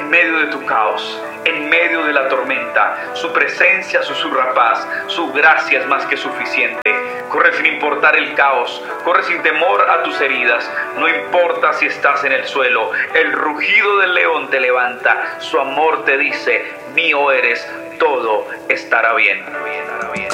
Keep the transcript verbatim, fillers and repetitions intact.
medio de tu caos, en medio de la tormenta. Su presencia susurra paz, su gracia es más que suficiente. Corre sin importar el caos, corre sin temor a tus heridas. No importa si estás en el suelo, el rugido del león te levanta. Su amor te dice, mío eres, todo estará bien.